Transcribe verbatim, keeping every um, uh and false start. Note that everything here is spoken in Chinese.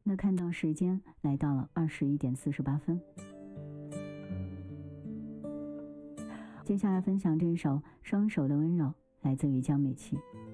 那看到时间来到了二十一点四十八分。接下来分享这一首《双手的温柔》，来自于江美琪。